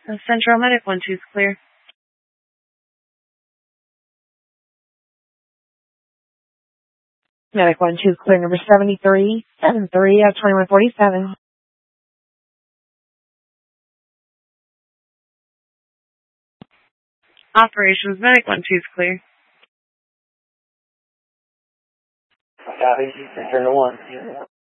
Central Medic 1-2 is clear. Medic 1-2 is clear, number 7373 out of 2147. Operations Medic 1-2 is clear. Copy. Return to 1.